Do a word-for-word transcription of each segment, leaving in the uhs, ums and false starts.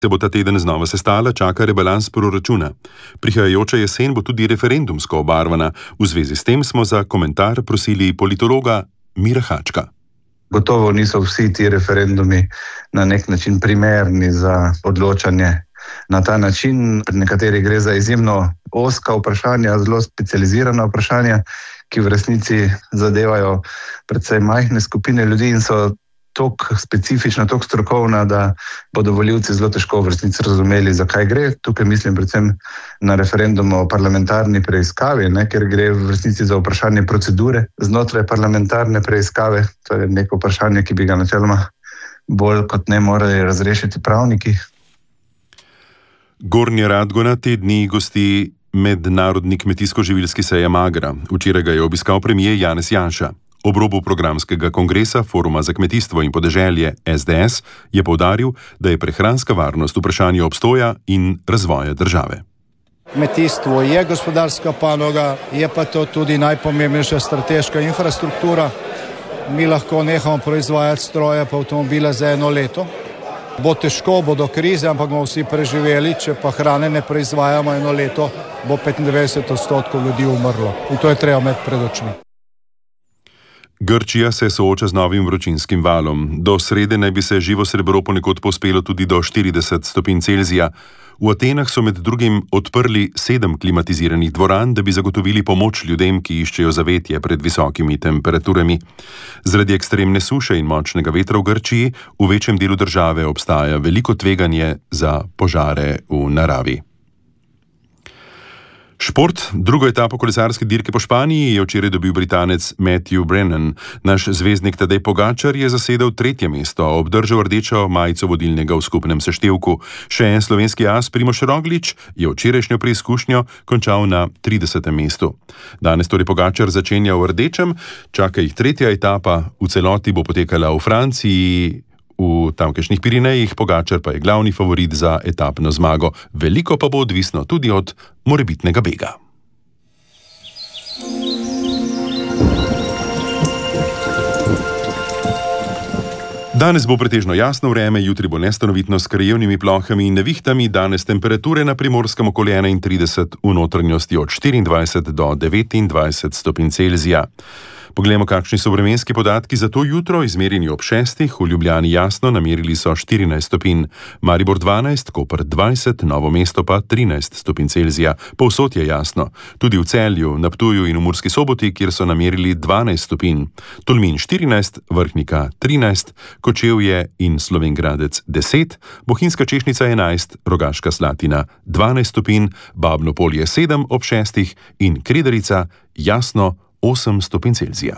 se bo ta teden znova sestala, čaka rebalans proračuna. Prihajajoča jesen bo tudi referendumsko obarvana. V zvezi s tem smo za komentar prosili politologa Mira Hačka. Gotovo niso vsi ti referendumi na nek način primerni za odločanje na ta način. Pri nekaterih gre za izjemno ozka vprašanja, zelo specializirana vprašanja, ki v resnici zadevajo predvsej majhne skupine ljudi in so toliko specifična, toliko strokovna, da bodo volivci zelo težko v resnici razumeli, zakaj gre. Tukaj mislim predvsem na referendum o parlamentarni preiskavi, ne, ker gre v resnici za vprašanje procedure znotraj parlamentarne preiskave. To je neko vprašanje, ki bi ga načeloma bolj kot ne morali razrešiti pravniki. Gornja Radgona te dni gosti mednarodni kmetijsko-živilski sejem Agra. Včeraj ga je obiskal premier Janez Janša. Ob robu programskega kongresa Foruma za kmetijstvo in podeželje S D S je poudaril, da je prehranska varnost vprašanje obstoja in razvoja države. Kmetijstvo je gospodarska panoga, je pa to tudi najpomembnejša strateška infrastruktura. Mi lahko nehamo proizvajati stroje pa avtomobile za eno leto. Bo težko, bo do krize, ampak bomo vsi preživeli. Če pa hrane ne proizvajamo eno leto, bo petindevetdeset odstotkov ljudi umrlo. In to je treba imeti pred očmi. Grčija se sooča z novim vročinskim valom. Do srede naj bi se živo srebro ponekod povzpelo tudi do štirideset stopinj Celzija. V Atenah so med drugim odprli sedem klimatiziranih dvoran, da bi zagotovili pomoč ljudem, ki iščejo zavetje pred visokimi temperaturami. Zaradi ekstremne suše in močnega vetra v Grčiji v večjem delu države obstaja veliko tveganje za požare v naravi. Šport. Drugo etapo kolesarske dirke po Španiji je včeraj dobil Britanec Matthew Brennan. Naš zvezdnik Tadej Pogačar je zasedel tretje mesto, obdržal rdečo majico vodilnega v skupnem seštevku. Še en slovenski as Primož Roglič je včerajšnjo preizkušnjo končal na tridesetem mestu. Danes torej Pogačar začenja v rdečem, čaka jih tretja etapa, v celoti bo potekala v Franciji, v tamkajšnjih Pirinejih, Pogačar pa je glavni favorit za etapno zmago. Veliko pa bo odvisno tudi od morebitnega bega. Danes bo pretežno jasno vreme, jutri bo nestanovitno s krajevnimi plohami in nevihtami, danes temperature na Primorskem okoli enaintrideset, v notranjosti od štiriindvajset do devetindvajset stopinj Celzija. Poglejmo, kakšni so vremenski podatki za to jutro, izmerjeni ob šestih, v Ljubljani jasno, namerili so štirinajst stopinj, Maribor dvanajst, Koper dvajset, Novo mesto pa trinajst stopinj Celzija. Povsod je jasno, tudi v Celju, na Ptuju in v Murski Soboti, kjer so namerili dvanajst stopinj, Tolmin štirinajst, Vrhnika trinajst, Kočevje in Slovenj Gradec deset, Bohinjska Češnjica enajst, Rogaška Slatina dvanajst stopinj, Babno Polje sedem ob šestih in Kredarica jasno osem stopinj Celzija.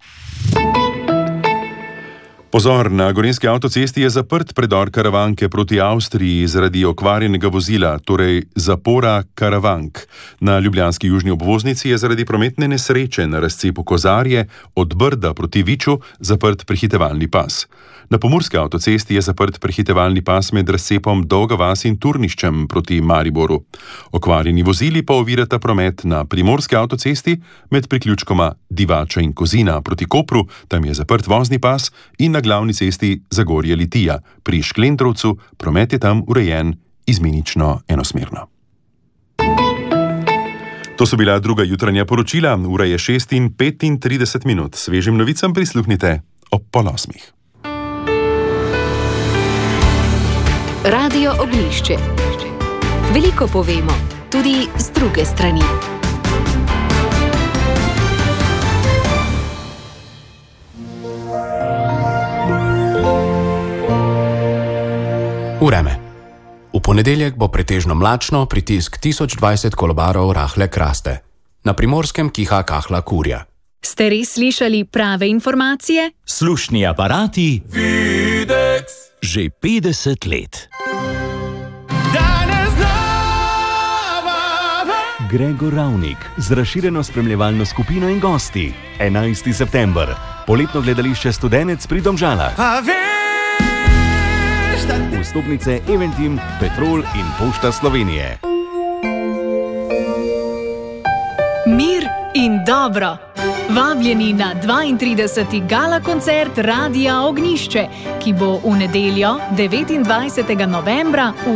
Pozor, na Gorenjski avtocesti je zaprt predor Karavanke proti Avstriji zaradi okvarjenega vozila, torej zapora Karavank. Na ljubljanski južni obvoznici je zaradi prometne nesreče na razcepu Kozarje od Brda proti Viču zaprt prehitevalni pas. Na Pomurski avtocesti je zaprt prehitevalni pas med razcepom Dolga vas in Turniščem proti Mariboru. Okvarjeni vozili pa ovirata promet na Primorski avtocesti med priključkoma Divača in Kozina proti Kopru, tam je zaprt vozni pas, in na glavni cesti Zagorje Litija. Pri Šklendrovcu promet je tam urejen izmenično enosmerno. To so bila druga jutranja poročila, ura je šest in petintrideset minut. Svežim novicam prisluhnite ob pol osmih. Radio Ognjišče. Veliko povemo, tudi z druge strani. Vreme. V ponedeljek bo pretežno mlačno, pritisk tisoč dvajset kolobarov rahle kraste. Na Primorskem kiha kahla kurja. Ste res slišali prave informacije? Slušni aparati Videx že petdeset let. Gregor Ravnik z razširjeno spremljevalno skupino in gosti. enajsti september. Poletno gledališče Studenec pri Domžalah. Vstopnice Eventim, Petrol in Pošta Slovenije. Mir in dobro. Vabljeni na dvaintrideseti gala koncert Radia Ognjišče, ki bo v nedeljo devetindvajsetega novembra v